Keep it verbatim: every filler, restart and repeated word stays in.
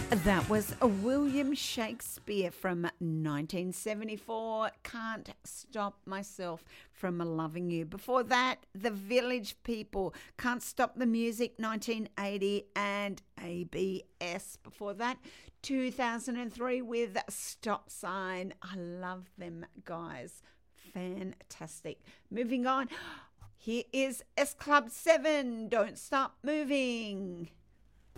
That was a William Shakespeare from nineteen seventy-four, Can't Stop Myself from Loving You. Before that, The Village People, Can't Stop the Music, nineteen eighty, and A B S. Before that, two thousand three with Stop Sign. I love them guys. Fantastic. Moving on, here is S Club seven, Don't Stop Moving.